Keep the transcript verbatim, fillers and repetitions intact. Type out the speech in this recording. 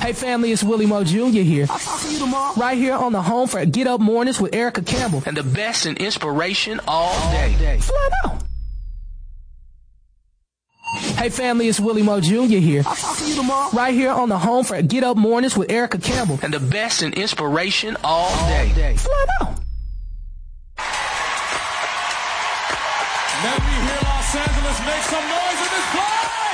Hey family, it's Willie Mo Junior here. I'll talk to you tomorrow. Right here on the home for Get Up Mornings with Erica Campbell. And the best in inspiration all day. Flat out. Hey family, it's Willie Mo Junior here. I'll talk to you tomorrow. Right here on the home for Get Up Mornings with Erica Campbell. And the best in inspiration all day. Flat out. Let me hear Los Angeles make some noise in this place.